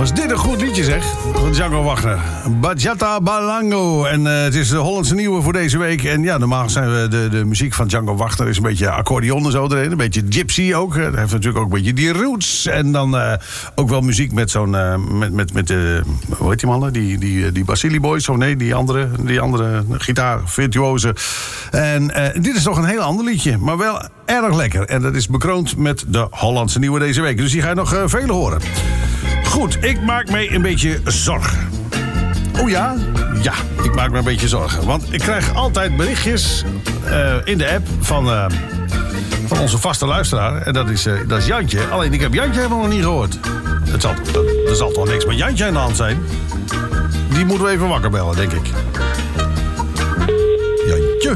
Was dit een goed liedje, zeg? Van Django Wagner. Bachata Balango. En het is de Hollandse nieuwe voor deze week. En ja, normaal zijn we de muziek van Django Wagner is een beetje accordeon en zo erin. Een beetje gypsy ook. Hij heeft natuurlijk ook een beetje die roots. En dan ook wel muziek met zo'n... met hoe heet die mannen? Die Basili Boys. Oh nee, die andere gitaarvirtuozen. En dit is toch een heel ander liedje. Maar wel erg lekker. En dat is bekroond met de Hollandse nieuwe deze week. Dus die ga je nog veel horen. Goed, ik maak me een beetje zorgen. Oh ja? Ja, ik maak me een beetje zorgen. Want ik krijg altijd berichtjes in de app van onze vaste luisteraar. En dat is Jantje. Alleen ik heb Jantje helemaal nog niet gehoord. Er zal toch niks met Jantje aan de hand zijn? Die moeten we even wakker bellen, denk ik. Jantje.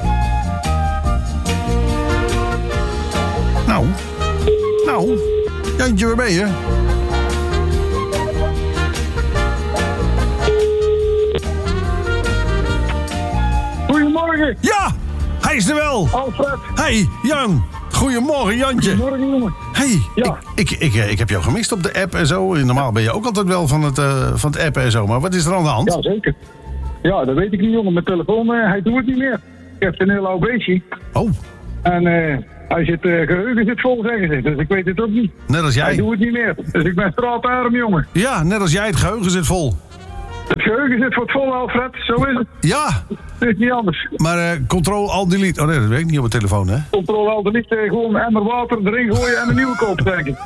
Nou, Jantje, waar ben je? Goedemorgen. Ja, hij is er wel. Alfred. Hey, Jan. Goedemorgen, Jantje. Goedemorgen, jongen. Hey, ja. ik heb jou gemist op de app en zo. Normaal ben je ook altijd wel van het appen en zo. Maar wat is er aan de hand? Ja, zeker. Ja, dat weet ik niet, jongen. Mijn telefoon, hij doet het niet meer. Ik heb een heel oud beestje. Oh. En geheugen zit vol, zeggen ze. Dus ik weet het ook niet. Net als jij. Hij doet het niet meer. Dus ik ben straatarm, jongen. Ja, net als jij. Het geheugen zit vol. Het geheugen zit voor het vol, Alfred. Zo is het. Ja. Het is niet anders. Maar Ctrl-Alt-Delete. Oh nee, dat werkt niet op mijn telefoon, hè? Ctrl-Alt-Delete, gewoon een emmer water erin gooien en een nieuwe kopen, denk ik.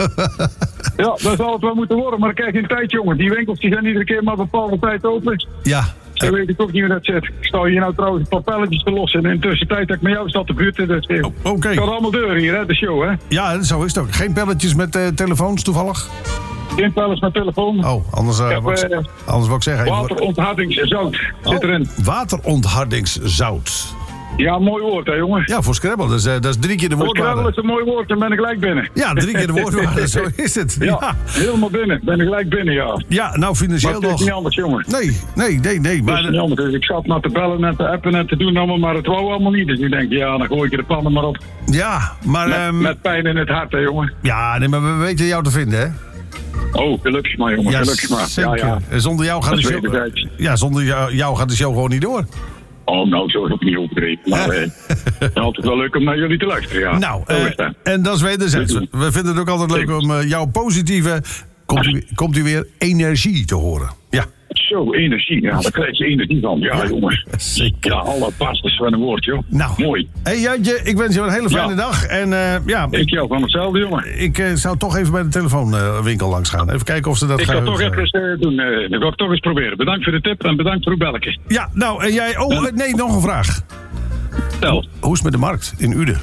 Ja, dat zal het wel moeten worden. Maar dan krijg je een tijd, jongen. Die winkels die zijn iedere keer maar een bepaalde tijd open. Ja. Zo weet ik ook niet hoe dat zit. Ik sta hier nou trouwens een paar pelletjes te lossen. En in de tussentijd dat ik met jou sta te buurten. Dus Oké. Het gaat allemaal deur hier, hè, de show, hè? Ja, zo is het ook. Geen pelletjes met telefoons toevallig? Geen pellets met telefoon. Oh, anders wou ik zeggen... Wateronthardingszout zit erin. Wateronthardingszout. Ja, mooi woord, hè, jongen? Ja, voor Scrabble. Dat is 3 keer de woordwaarde. Voor Scrabble is een mooi woord, dan ben ik gelijk binnen. Ja, 3 keer de woordwaarde, zo is het. Ja, helemaal binnen. Ben ik gelijk binnen, ja. Ja, nou financieel nog... Maar het is niet anders, jongen. Nee. Maar... Het is niet anders. Dus ik zat naar te bellen en te appen en te doen allemaal, maar het wou allemaal niet. Dus ik denk, ja, dan gooi ik er de pannen maar op. Ja, maar... Met pijn in het hart, hè, jongen. Ja, nee, maar we weten jou te vinden, hè? Oh, gelukkig maar, jongen. Ja, gelukkig maar. Zeker. Ja. Zonder jou gaat de show... Ja, zonder jou gaat de show gewoon niet door. Oh, nou, zo is het niet overdreven. Maar het is altijd wel leuk om naar jullie te luisteren, ja. Nou, en dat is wederzijds. We vinden het ook altijd leuk om jouw positieve... Komt u weer energie te horen. Ja. Zo, energie. Ja, daar krijg je energie van. Ja, jongens. Zeker. Ja, alle past is van een woord, joh. Nou. Mooi. Hey Jantje, ik wens je een hele fijne dag. En ik jou van hetzelfde, jongen. Ik zou toch even bij de telefoonwinkel langs gaan. Even kijken of ze dat gaan. Ik ga toch even doen. Dat ga ik toch eens proberen. Bedankt voor de tip en bedankt voor uw belletje. Ja, nou, en jij... Oh, nee, nog een vraag. Stel. Hoe is het met de markt in Uden?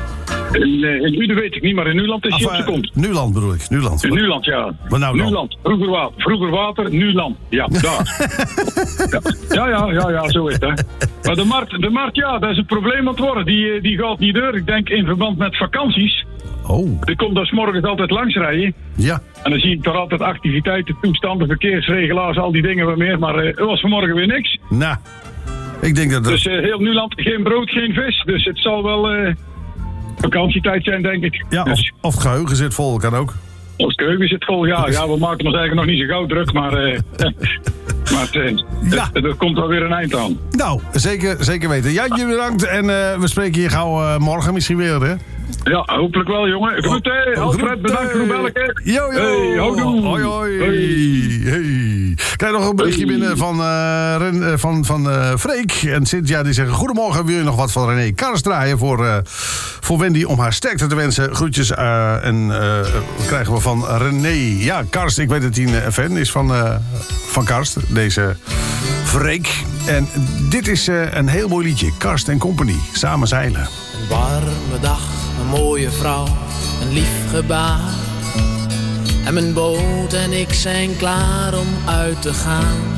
In Uden weet ik niet, maar in Nuland is hij op zijn kont. Nuland bedoel ik, Nuland. In Nuland, ja. Maar nou Nuland, vroeger water, nu land. Ja, daar. ja, zo is het, hè. Maar de markt, ja, dat is een probleem aan het worden. Die gaat niet door. Ik denk in verband met vakanties. Oh. Ik kom daar 's morgens altijd langs rijden. Ja. En dan zie ik daar altijd activiteiten, toestanden, verkeersregelaars, al die dingen wat meer. Maar het was vanmorgen weer niks. Nou, ik denk dat... Dus heel Nuland, geen brood, geen vis. Dus het zal wel... vakantietijd zijn, denk ik. Ja, dus. of het geheugen zit vol, kan ook. Of het geheugen zit vol, ja. Ja, we maken ons eigenlijk nog niet zo gauw druk, maar er komt wel weer een eind aan. Nou, zeker weten. Jantje, bedankt en we spreken je gauw morgen misschien weer, hè? Ja, hopelijk wel, jongen. Goed, hè? Alfred, bedankt voor het bellen. Yo. Hey, houdoe. Hoi. Hey. Krijg nog een berichtje binnen van Freek en Cynthia. Die zeggen, goedemorgen, wil je nog wat van René Kars draaien voor Wendy om haar sterkte te wensen. Groetjes krijgen we van René. Ja, Karst, ik weet dat hij een fan is van Karst, deze Freek. En dit is een heel mooi liedje, Karst & Company, Samen zeilen. Een warme dag, een mooie vrouw, een lief gebaar. En mijn boot en ik zijn klaar om uit te gaan.